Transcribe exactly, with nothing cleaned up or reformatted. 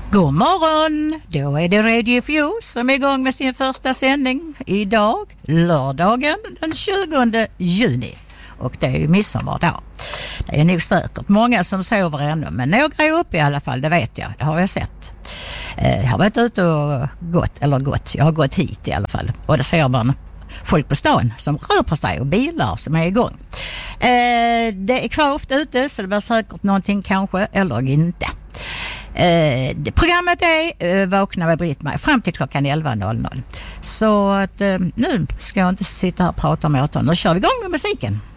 God morgon! Då är det Radio Fuse som är igång med sin första sändning idag, lördagen den tjugonde juni. Och det är ju midsommardag. Det är nog säkert många som sover ännu, men några är uppe i alla fall, det vet jag. Det har jag sett. Jag har varit ute och gått, eller gått, jag har gått hit i alla fall. Och det ser man folk på stan som rör på sig och bilar som är igång. Det är kvavt ute så det blir säkert någonting kanske, eller inte. Eh, det, programmet är eh, Vakna med Britt-Marie fram till klockan elva noll noll. Så att, eh, nu ska jag inte sitta här och prata med er. Nu kör vi igång med musiken.